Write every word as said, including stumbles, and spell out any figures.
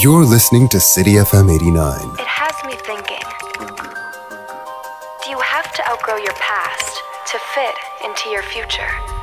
You're listening to City F M eighty-nine. It has me thinking. Do you have to outgrow your past to fit into your future?